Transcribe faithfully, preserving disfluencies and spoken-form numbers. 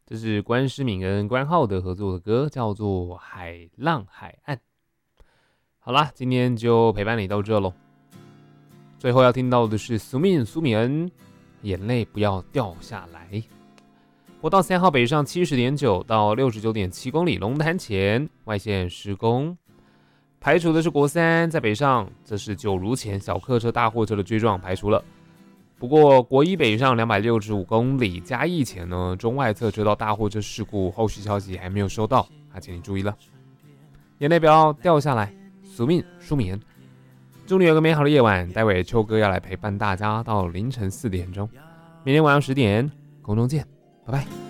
这是关诗敏跟关浩德合作的歌，叫做《海浪海岸》。好啦，今天就陪伴你到这喽。最后要听到的是苏敏苏敏恩，眼泪不要掉下来。国道三号北上七十点九到六十九点七公里，龙潭前外线施工，排除的是国三，在北上，这是九如前小客车、大货车的追撞排除了。不过国一北上两百六十五公里，嘉义前呢，中外侧车道大货车事故，后续消息还没有收到，啊，请你注意了，眼泪不要掉下来。苏敏舒敏恩，祝你有个美好的夜晚。待会秋哥要来陪伴大家到凌晨四点钟，明天晚上十点空中见，拜拜。